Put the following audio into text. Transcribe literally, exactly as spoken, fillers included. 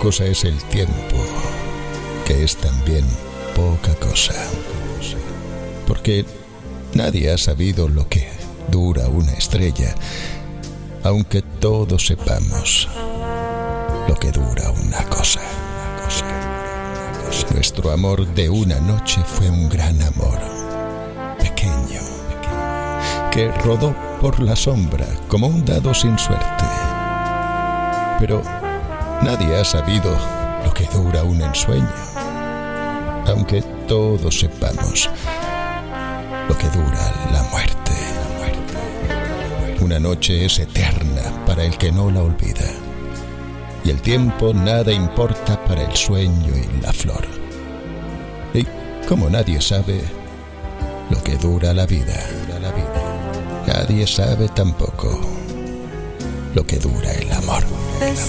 cosa es el tiempo, que es también poca cosa. Porque nadie ha sabido lo que dura una estrella, aunque todos sepamos lo que dura una cosa. Nuestro amor de una noche fue un gran amor, pequeño, que rodó por la sombra como un dado sin suerte. Pero nadie ha sabido lo que dura un ensueño, aunque todos sepamos lo que dura la muerte. Una noche es eterna para el que no la olvida, y el tiempo nada importa para el sueño y la flor. Y como nadie sabe lo que dura la vida, nadie sabe tampoco lo que dura el amor.